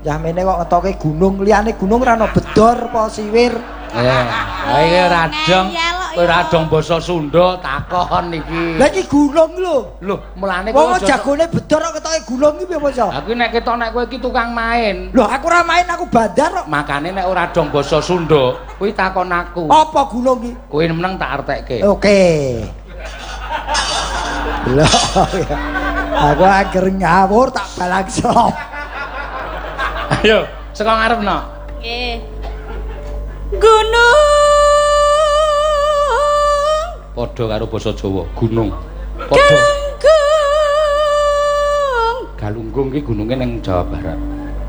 Yamene kok ngetoke gunung, liyane gunung ora ana bedor apa siwir. Iki radong, kowe radong basa Sunda takon iki. Lah iki gunung lho. Lho, mulane kowe jagone bedor kok ketoke gunung iki piye basa? Aku nek ketok nek kowe iki tukang main. Lho, aku ora main, aku bandar kok. Makane nek ora dong basa Sunda, kuwi takon aku. Apa gunung iki? Kowe meneng tak artekke. Oke. Lho. Aku ager ngawur tak balang slop. Ayo, saka ngarepno. Nggih. Gunung. Padha karo basa Jawa, gunung. Padha. Galunggung ki gununge ning Jawa Barat.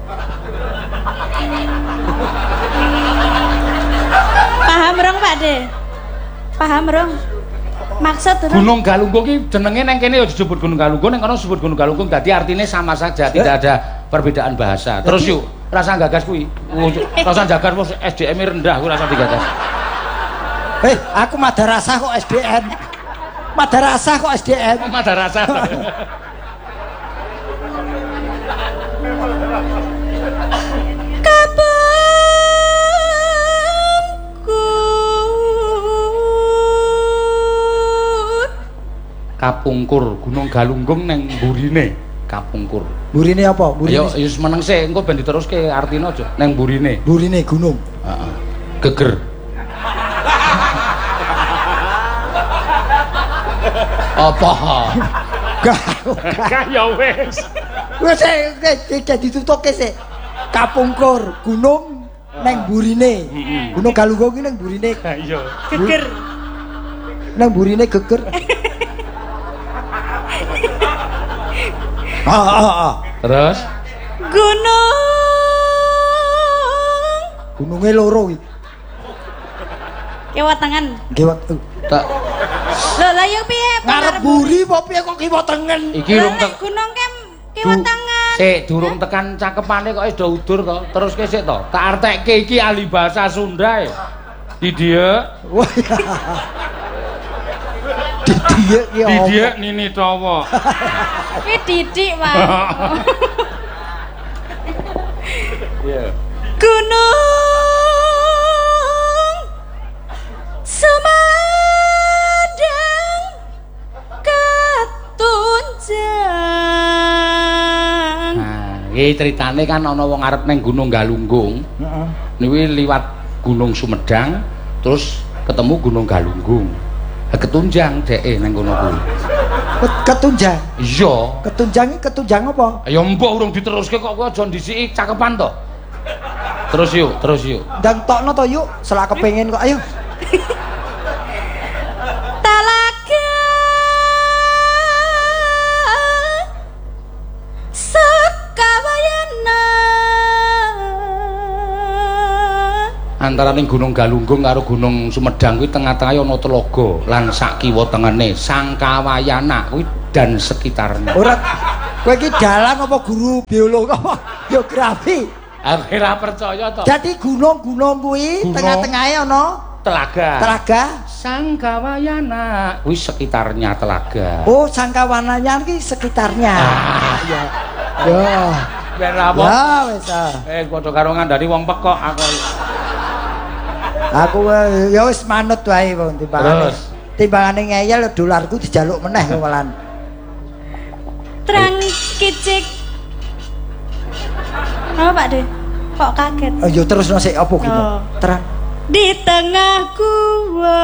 Paham rong, Pak De? Paham rong? Maksud Gunung Galunggung ki jenenge nang kene ya disebut Gunung Galunggung, ning kono disebut Gunung Galunggung. Dadi artine sama saja, tidak ada perbedaan bahasa. Terus yuk, rasa gagas kuwi. Rasa gagas wis SDM rendah kuwi rasa digagas. Aku madrasah kok SDM. Madrasah kok SDM. Madrasah. Kapungkur, Gunung Galunggung neng burine Kapungkur. Burine apa? Burine. Ayo wis meneng sik, engko ben diteruske artine aja. Neng burine. Burine gunung. Heeh. Geger. Apa? Gak ya wis. Wis ditutuke sik. Kapungkur, gunung neng burine. Gunung Galunggung ki neng burine. Iya. geger. Neng burine geger. Terus gununge loro iki. Kewatengan. Kiwat. tak Lho, lah yo piye? Ngarep buri apa piye kok kiwatengen? iki rung gunung kan kewatengan. sik durung tekan cakepane kok wis do udur to. Terus ke sik to. Tak artekke iki ahli bahasa Sunda ya. Didiek. Didiek ki apa? Didiek Nini Tawa. Ki didik, Pak. Iya. Gunung Sumedang Katunjang. Nah, iki ceritane kan ana wong arep ning Gunung Galunggung. Heeh. Niku liwat Gunung Sumedang terus ketemu Gunung Galunggung. Ketunjang dheke nang kono kuwi. Ketunjang. Iya. Ketunjang iki ketunjang apa? Ya mbok urung diteruske kok kowe aja ndisiki cakepan to. Terus yuk. Ndang tokno to yuk, selak kepengin kok. Ayo. Talaga Sakawayana. Antaraning Gunung Galunggung karo Gunung Sumedang kuwi tengah-tengah ana telaga lan sak kiwa tengene Sangkawayana kuwi dan sekitarnya. Ora kowe iki dalang apa guru biologi apa geografi? Aku ora percaya to. Dadi gunung-gunung kuwi tengah-tengahe ana Telaga. telaga. Sangkawayana kuwi sekitarnya telaga. Oh, Sangkawananya iki sekitarnya. Iya. Yo. Ben apa? Ya wis. Padha karo ngandani wong pekok Aku ya wis manut wae wong timbangane. Terus? Timbangane ngeyel dolarku dijaluk meneh kewalan. Terang kicik. Oh, Pak De. Kok kaget? Oh, yo terus sik apa ki? Oh. Terang. Di tengah gua.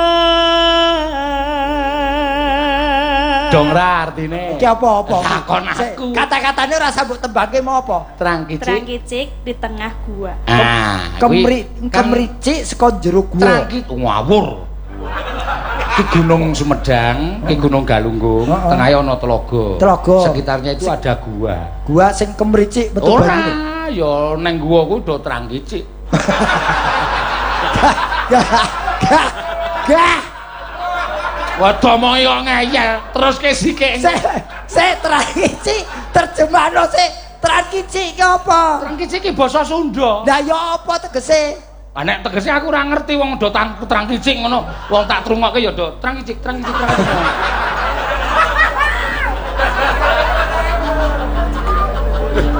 Dong ra artine. Iki apa-apa? Takon aku. Kata-katane ora sambut tembake mau apa? Terang Terang kicik. kicik di tengah gua. Kemricik saka jero gua. Terang kicik ngawur. Ki Gunung Sumedang, ki Gunung Galunggung, tengahé ana telaga. Telaga. Sekitarnya itu ada gua. Gua sing kemricik metu banyu. Ora, ya nang gua kuwi do terang kicik. Gah. Waduh omong kok ngeyel, terus ke sikik. Sik terang kicik terjemahno sik. Terang kicik ki apa? Terang kicik ki basa Sunda. Lah ya apa tegese? Lah nek tegese aku ora ngerti wong do terang kicik ngono. Wong tak trungokke ya do terang kicik.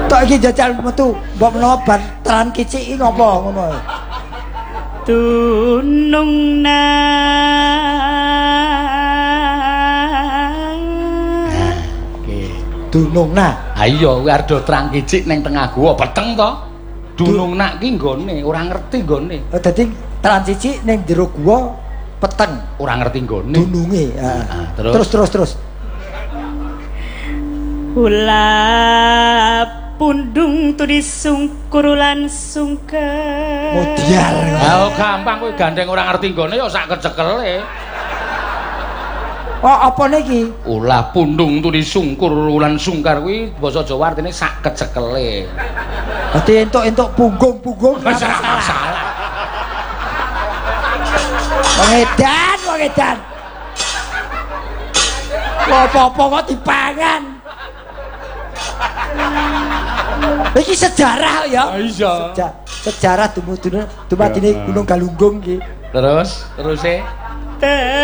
Tok iki jajal metu mbok menawa bar teran kicik iki ngopo ngono. Tunung Dunungna. Ha iya kuwi ardo terang kicik ning tengah gua peteng to. Dunungna ki nggone, ora ngerti nggone. Oh dadi teran kicik ning jero gua peteng, ora ngerti nggone. Dununge. Heeh. Terus. Ula pundung tudis sungkur lan sungker. Modiar. Oh gampang kowe gandeng ora ngerti nggone ya sak kecekele. Oh apa niki? Ulah pundung turi sungkur ulan sungkar kuwi basa Jawa artine sak kecekele. Dadi entuk punggung-punggung ora masalah. Wong edan. Apa-apa kok dipangan. Iki sejarah ya. Iya. Sejarah dumadine Gunung Galunggung iki. Terus e